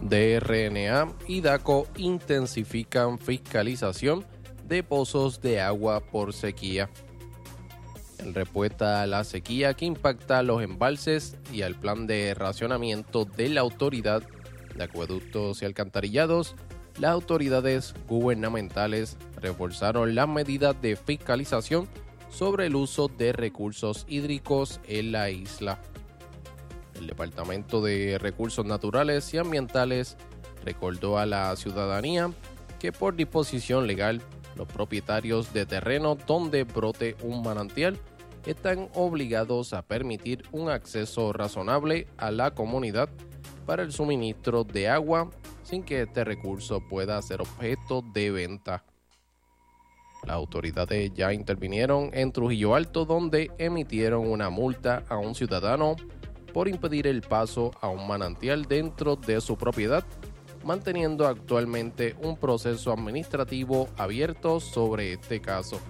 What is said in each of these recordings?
DRNA y DACO intensifican fiscalización de pozos de agua por sequía. En respuesta a la sequía que impacta a los embalses y al plan de racionamiento de la Autoridad de Acueductos y Alcantarillados, las autoridades gubernamentales reforzaron las medidas de fiscalización sobre el uso de recursos hídricos en la isla. El Departamento de Recursos Naturales y Ambientales recordó a la ciudadanía que por disposición legal, los propietarios de terrenos donde brote un manantial están obligados a permitir un acceso razonable a la comunidad para el suministro de agua sin que este recurso pueda ser objeto de venta. Las autoridades ya intervinieron en Trujillo Alto, donde emitieron una multa a un ciudadano por impedir el paso a un manantial dentro de su propiedad, manteniendo actualmente un proceso administrativo abierto sobre este caso.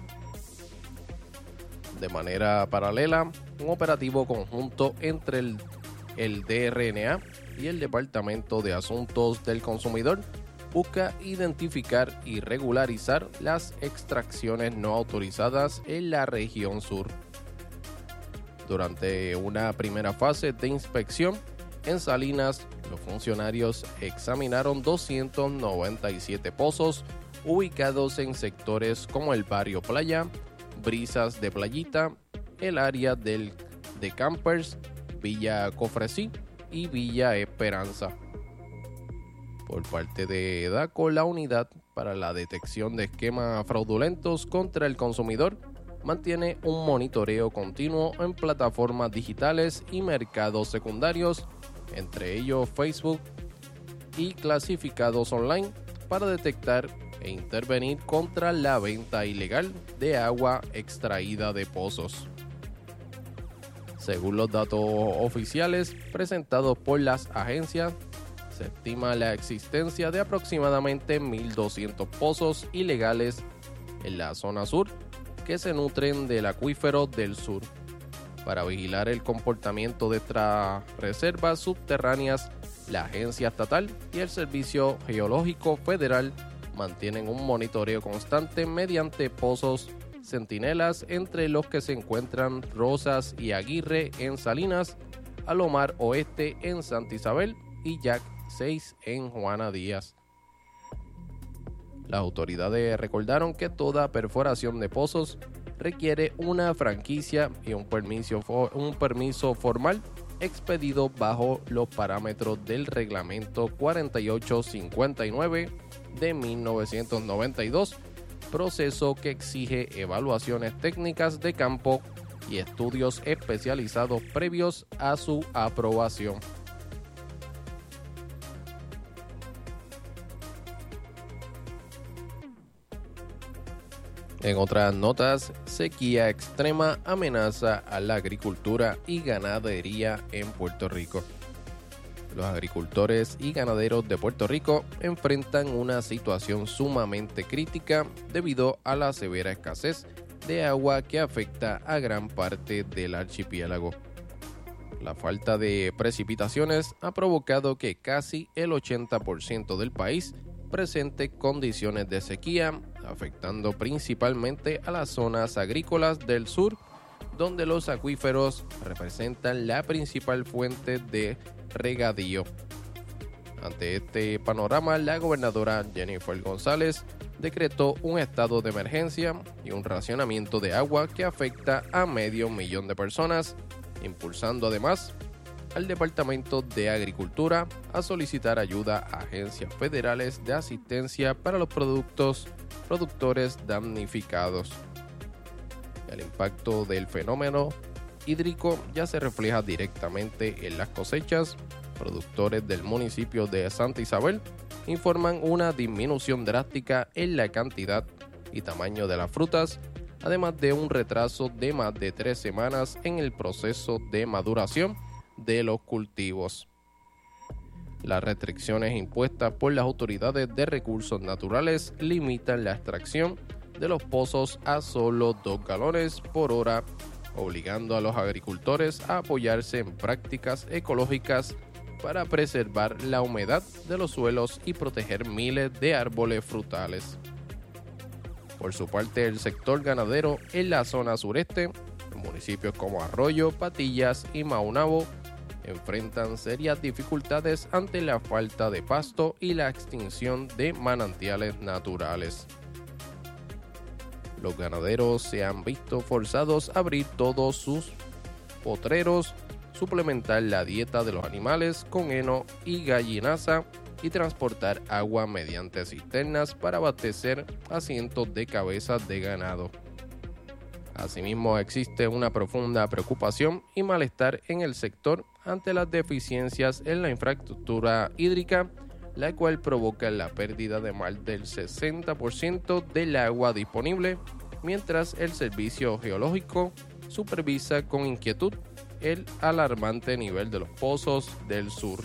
De manera paralela, un operativo conjunto entre el DRNA y el Departamento de Asuntos del Consumidor busca identificar y regularizar las extracciones no autorizadas en la región sur. Durante una primera fase de inspección en Salinas, los funcionarios examinaron 297 pozos ubicados en sectores como el barrio Playa, Brisas de Playita, el área de Campers, Villa Cofresí y Villa Esperanza. Por parte de DACO, la Unidad para la Detección de Esquemas Fraudulentos contra el Consumidor mantiene un monitoreo continuo en plataformas digitales y mercados secundarios, entre ellos Facebook y clasificados online, para detectar e intervenir contra la venta ilegal de agua extraída de pozos. Según los datos oficiales presentados por las agencias, se estima la existencia de aproximadamente 1.200 pozos ilegales en la zona sur que se nutren del acuífero del sur. Para vigilar el comportamiento de estas reservas subterráneas, la Agencia Estatal y el Servicio Geológico Federal mantienen un monitoreo constante mediante pozos centinelas, entre los que se encuentran Rosas y Aguirre en Salinas, Alomar Oeste en Santa Isabel y Jack 6 en Juana Díaz. Las autoridades recordaron que toda perforación de pozos requiere una franquicia y un permiso formal expedido bajo los parámetros del Reglamento 4859 de 1992, proceso que exige evaluaciones técnicas de campo y estudios especializados previos a su aprobación. En otras notas, sequía extrema amenaza a la agricultura y ganadería en Puerto Rico. Los agricultores y ganaderos de Puerto Rico enfrentan una situación sumamente crítica debido a la severa escasez de agua que afecta a gran parte del archipiélago. La falta de precipitaciones ha provocado que casi el 80% del país presente condiciones de sequía, afectando principalmente a las zonas agrícolas del sur, donde los acuíferos representan la principal fuente de regadío. Ante este panorama, la gobernadora Jennifer González decretó un estado de emergencia y un racionamiento de agua que afecta a 500,000 de personas, impulsando además al Departamento de Agricultura a solicitar ayuda a agencias federales de asistencia para los productores damnificados. El impacto del fenómeno hídrico ya se refleja directamente en las cosechas. Productores del municipio de Santa Isabel informan una disminución drástica en la cantidad y tamaño de las frutas, además de un retraso de más de 3 semanas en el proceso de maduración de los cultivos. Las restricciones impuestas por las autoridades de recursos naturales limitan la extracción de los pozos a solo 2 galones por hora, obligando a los agricultores a apoyarse en prácticas ecológicas para preservar la humedad de los suelos y proteger miles de árboles frutales. Por su parte, el sector ganadero en la zona sureste, en municipios como Arroyo, Patillas y Maunabo, enfrentan serias dificultades ante la falta de pasto y la extinción de manantiales naturales. Los ganaderos se han visto forzados a abrir todos sus potreros, suplementar la dieta de los animales con heno y gallinaza y transportar agua mediante cisternas para abastecer a cientos de cabezas de ganado. Asimismo, existe una profunda preocupación y malestar en el sector ante las deficiencias en la infraestructura hídrica, la cual provoca la pérdida de más del 60% del agua disponible, mientras el Servicio Geológico supervisa con inquietud el alarmante nivel de los pozos del sur.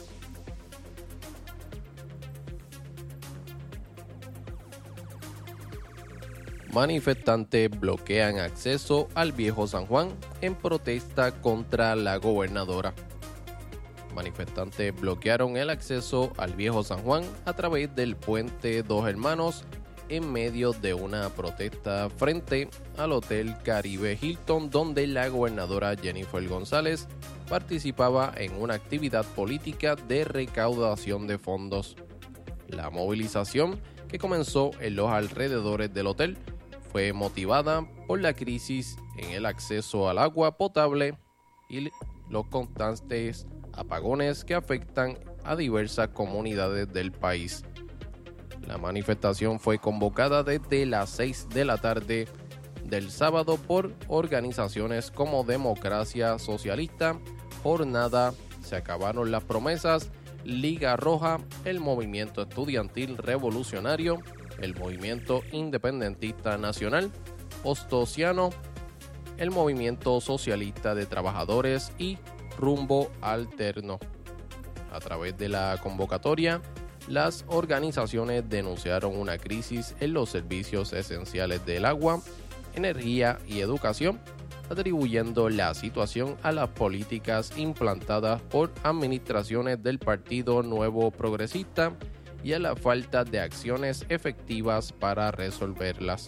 Manifestantes bloquean acceso al Viejo San Juan en protesta contra la gobernadora. Manifestantes bloquearon el acceso al Viejo San Juan a través del puente Dos Hermanos en medio de una protesta frente al Hotel Caribe Hilton, donde la gobernadora Jennifer González participaba en una actividad política de recaudación de fondos. La movilización, que comenzó en los alrededores del hotel, fue motivada por la crisis en el acceso al agua potable y los constantes apagones que afectan a diversas comunidades del país. La manifestación fue convocada desde las 6 de la tarde del sábado por organizaciones como Democracia Socialista, Jornada, Se Acabaron las Promesas, Liga Roja, el Movimiento Estudiantil Revolucionario, el Movimiento Independentista Nacional, Ostosiano, el Movimiento Socialista de Trabajadores y Rumbo Alterno. A través de la convocatoria, las organizaciones denunciaron una crisis en los servicios esenciales del agua, energía y educación, atribuyendo la situación a las políticas implantadas por administraciones del Partido Nuevo Progresista y a la falta de acciones efectivas para resolverlas.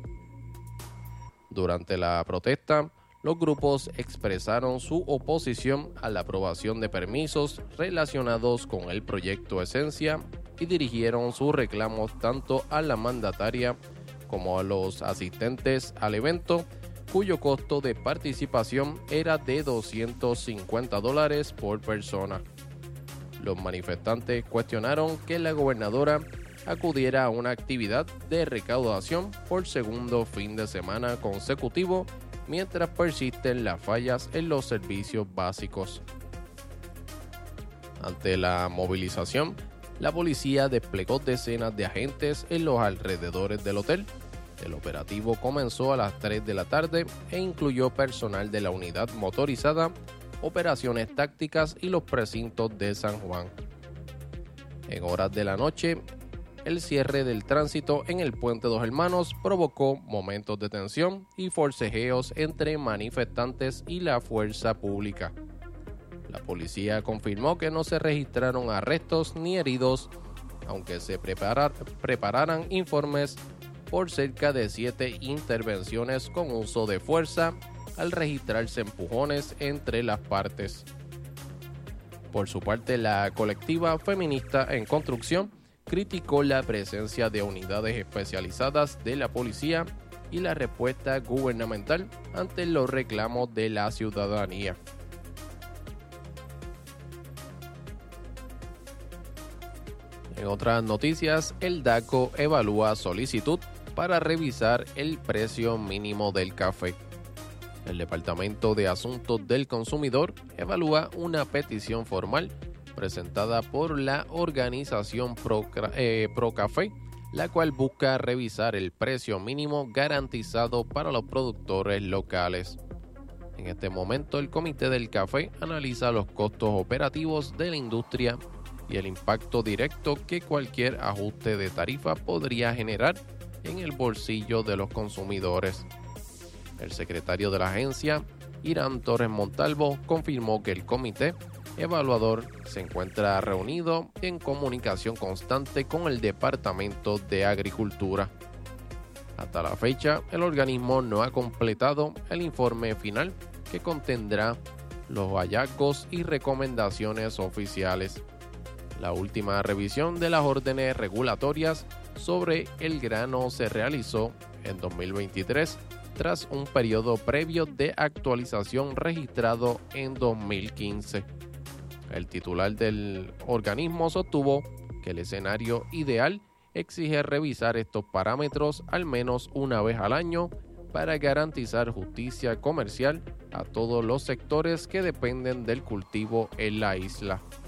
Durante la protesta, los grupos expresaron su oposición a la aprobación de permisos relacionados con el proyecto Esencia y dirigieron sus reclamos tanto a la mandataria como a los asistentes al evento, cuyo costo de participación era de $250 por persona. Los manifestantes cuestionaron que la gobernadora acudiera a una actividad de recaudación por segundo fin de semana consecutivo, mientras persisten las fallas en los servicios básicos. Ante la movilización, la policía desplegó decenas de agentes en los alrededores del hotel. El operativo comenzó a las 3 de la tarde e incluyó personal de la unidad motorizada, operaciones tácticas y los precintos de San Juan. En horas de la noche, el cierre del tránsito en el puente Dos Hermanos provocó momentos de tensión y forcejeos entre manifestantes y la fuerza pública. La policía confirmó que no se registraron arrestos ni heridos, aunque se prepararan informes por cerca de 7 intervenciones con uso de fuerza al registrarse empujones entre las partes. Por su parte, la colectiva feminista en construcción criticó la presencia de unidades especializadas de la policía y la respuesta gubernamental ante los reclamos de la ciudadanía. En otras noticias, el DACO evalúa solicitud para revisar el precio mínimo del café. El Departamento de Asuntos del Consumidor evalúa una petición formal presentada por la organización Procafé, la cual busca revisar el precio mínimo garantizado para los productores locales. En este momento, el Comité del Café analiza los costos operativos de la industria y el impacto directo que cualquier ajuste de tarifa podría generar en el bolsillo de los consumidores. El secretario de la agencia, Irán Torres Montalvo, confirmó que el comité evaluador se encuentra reunido en comunicación constante con el Departamento de Agricultura. Hasta la fecha, el organismo no ha completado el informe final que contendrá los hallazgos y recomendaciones oficiales. La última revisión de las órdenes regulatorias sobre el grano se realizó en 2023 tras un periodo previo de actualización registrado en 2015. El titular del organismo sostuvo que el escenario ideal exige revisar estos parámetros al menos una vez al año para garantizar justicia comercial a todos los sectores que dependen del cultivo en la isla.